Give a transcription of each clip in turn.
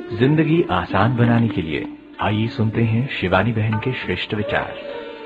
जिंदगी आसान बनाने के लिए आइए सुनते हैं शिवानी बहन के श्रेष्ठ विचार।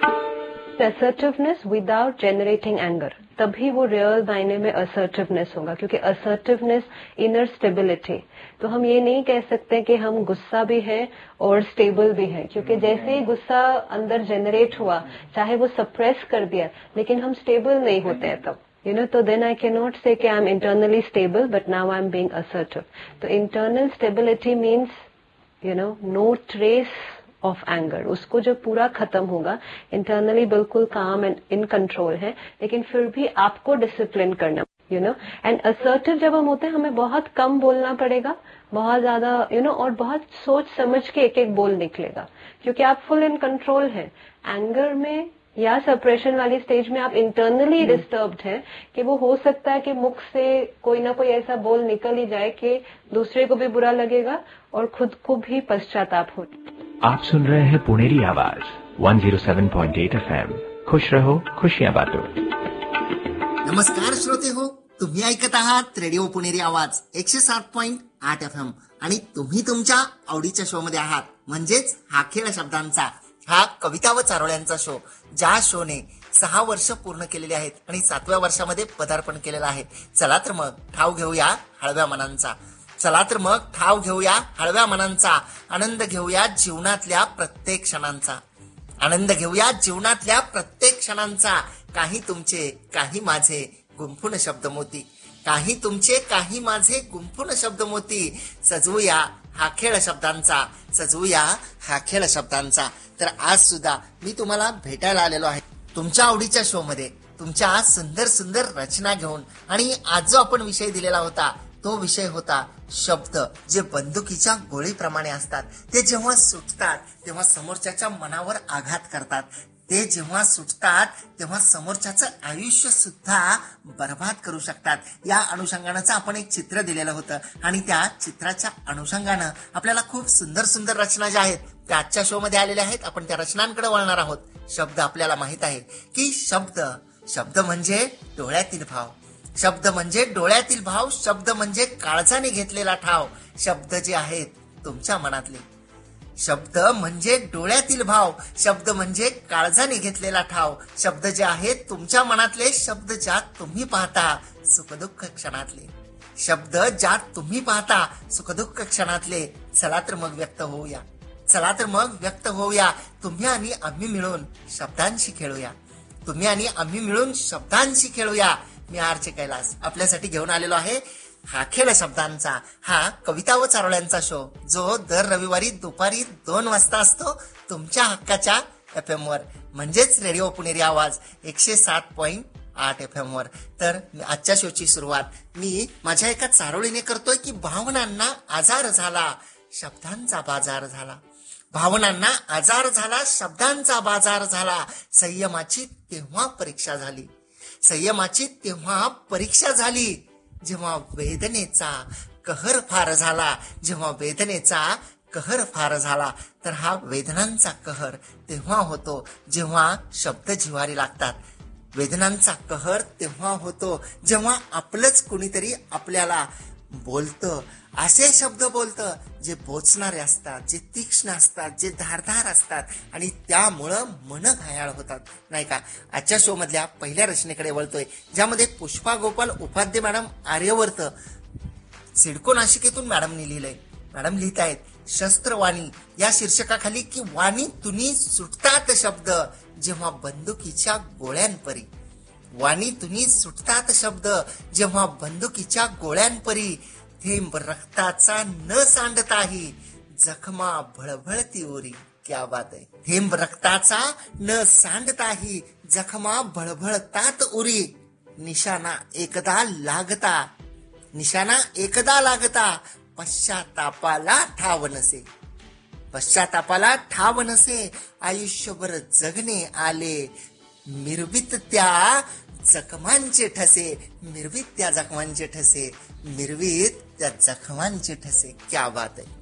असर्टिवनेस विदाउट जेनरेटिंग एंगर, तभी वो रियल मायने में असर्टिवनेस होगा, क्योंकि असर्टिवनेस इनर स्टेबिलिटी। तो हम ये नहीं कह सकते कि हम गुस्सा भी है और स्टेबल भी है, क्योंकि जैसे ही गुस्सा अंदर जनरेट हुआ, चाहे वो सप्रेस कर दिया, लेकिन हम स्टेबल नहीं होते हैं तब, तो then I cannot say कि I'm internally stable but now I'm being assertive. तो internal stability means no trace of anger, उसको जो पूरा खत्म होगा, internally बिल्कुल calm and in control है, लेकिन फिर भी आपको discipline करना, and assertive जब हम होते हैं, हमें बहुत कम बोलना पड़ेगा, बहुत ज्यादा और बहुत सोच समझ के एक एक बोल निकलेगा, क्योंकि आप फुल इन कंट्रोल हैं। एंगर में या सप्रेशन वाली स्टेज में आप इंटरनली डिस्टर्ब्ड हैं कि वो हो सकता है कि मुख से कोई ना कोई ऐसा बोल निकल ही जाए कि दूसरे को भी बुरा लगेगा और खुद को भी पश्चाताप हो। आप सुन रहे हैं पुणेरी आवाज 107.8 FM। खुश रहो, खुशियां बांटो। नमस्कार श्रोते हो, तुम्ही ऐकत आहात रेडिओ पुणेरी आवाज 107.8 FM आणि तुम्ही तुमच्या आवडीच्या शो मध्ये आहात, म्हणजेच हा खेळ शब्दांचा, हा कविता व चारोळ्यांचा शो, ज्या शोने 6 वर्ष पूर्ण केलेली आहेत आणि 7व्या वर्षामध्ये पदार्पण केलेलं आहे। चला तर मग ठाव घेऊया हळव्या मनांचा, चला तर मग ठाव घेऊया हळव्या मनांचा, आनंद घेऊया जीवनातल्या प्रत्येक क्षणांचा, आनंद घेऊया जीवनातल्या प्रत्येक क्षणांचा। काही तुमचे काही माझे गुंफून शब्द मोती, काही तुमचे काही माझे गुंफून शब्द मोती, सजवूया हा खेळ शब्दांचा, सजवूया हा खेळ शब्दांचा। तर आज सुद्धा मी तुम्हाला भेटायला आलेलो आहे तुमच्या आवडीच्या शो मध्ये, तुमच्या सुंदर सुंदर रचना घेऊन। आणि आज जो आपण विषय दिलेला होता, तो विषय होता शब्द, जे बंदुकीच्या गोळीप्रमाणे असतात। ते जेव्हा सुटतात तेव्हा समोरच्याच्या मनावर आघात करतात, ते जेव्हा सुटतात तेव्हा समोरच्याचं आयुष्य सुद्धा बर्बाद करू शकतात। या अनुषंगानं आपण एक चित्र दिलेलं होतं आणि त्या चित्राच्या अनुषंगानं आपल्याला खूप सुंदर सुंदर रचना ज्या आहेत त्या आजच्या शो मध्ये आलेल्या आहेत। आपण त्या रचनांकडे वळणार आहोत। शब्द, आपल्याला माहित आहे की शब्द म्हणजे डोळ्यातील भाव, शब्द म्हणजे डोळ्यातील भाव, शब्द म्हणजे काळजाने घेतलेला ठाव, शब्द जे आहेत तुमच्या मनातले, शब्द म्हणजे डोळ्यातील भाव, शब्द म्हणजे काळजाने घेतलेला ठाव, शब्द जे आहेत तुमच्या मनातले, शब्द ज्यात तुम्ही पाहता सुखदुःख क्षणातले, शब्द ज्यात तुम्ही पाहता सुखदुःख क्षणातले। चला तर मग व्यक्त होऊया, चला तर मग व्यक्त होऊया, तुम्ही आणि आम्ही मिळून शब्दांशी खेळूया, तुम्ही आणि आम्ही मिळून शब्दांशी खेळूया। मी आरचे कैलास आपल्यासाठी घेऊन आलेलो आहे हा खेळ शब्दांचा, हा कविता व चारोळ्यांचा शो, जो दर रविवारी दुपारी 2 वाजता असतो तुमच्या हक्काच्या FM वर, म्हणजेच रेडिओ पुणेरी आवाज 107.8 FM वर। तर आजच्या शोची सुरुवात मी माझ्या एका चारोळीने करतोय की भावनांना आजार झाला, शब्दांचा बाजार झाला, भावनांना आजार झाला, शब्दांचा बाजार झाला, संयमाची तेव्हा परीक्षा झाली, संयमाची तेव्हा परीक्षा झाली, जेव्हा वेदनेचा कहर फार झाला, जेव्हा वेदनेचा कहर फार झाला। तर हा वेदनांचा कहर तेव्हा होतो जेव्हा शब्द जिव्हारी लागतात, वेदनांचा कहर तेव्हा होतो जेव्हा आपलंच कुणीतरी आपल्याला बोलतं, असे शब्द बोलतं जे बोचणारे असतात, जे तीक्ष्ण असतात, जे धारदार असतात, आणि त्यामुळं मन घायाळ होतात, नाही का। आजच्या शो मधल्या पहिल्या रचनेकडे वळतोय, ज्यामध्ये पुष्पा गोपाल उपाध्ये मॅडम आर्यवर्त सिडको नाशिकेतून मॅडमनी लिहिलंय। मॅडम लिहित आहेत शस्त्रवाणी या शीर्षकाखाली की वाणी तुनी सुटतात शब्द, जेव्हा बंदुकीच्या गोळ्यांपरी, वाणी तुनी सुटतात शब्द, जेव्हा बंदुकीच्या गोळ्यांपरी, थेंब रक्ताचा न सांडताही जखमा भळभळती उरी। क्या बात आहे, थेंब रक्ताचा न सांडताही जखमा भळभळतात उरी, निशाणा एकदा लागता, निशाणा एकदा लागता, पश्चातापाला ठाव नसे, पश्चातापाला ठाव नसे, आयुष्यभर जगणे आले मिरवित त्या जखमांचे ठसे, मिरवीत त्या जखमांचे ठसे, मिरवीत त्या जखमांचे ठसे। क्या बात आहे।